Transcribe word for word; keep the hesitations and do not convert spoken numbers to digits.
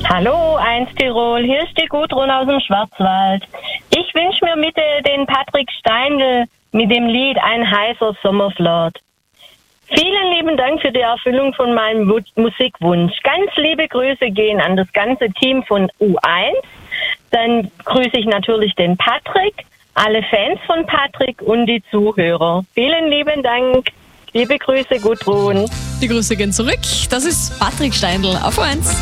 Hallo, eins Tirol, hier ist die Gudrun aus dem Schwarzwald. Ich wünsche mir bitte den Patrick Steindl mit dem Lied Ein heißer Sommerflirt. Vielen lieben Dank für die Erfüllung von meinem Wu- Musikwunsch. Ganz liebe Grüße gehen an das ganze Team von U eins. Dann grüße ich natürlich den Patrick, alle Fans von Patrick und die Zuhörer. Vielen lieben Dank. Liebe Grüße, Gudrun. Die Grüße gehen zurück. Das ist Patrick Steindl auf eins.